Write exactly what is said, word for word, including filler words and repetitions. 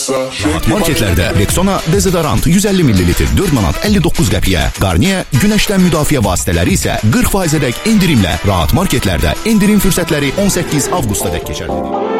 Rahat marketlərdə Rexona dezodorant yüz əlli millilitr dörd manat əlli doqquz qəpiyə, Garnier günəşdən müdafiə vasitələri isə qırx faizədək endirimlə Rahat marketlərdə endirim fürsətləri on səkkiz avqustadək keçərlidir.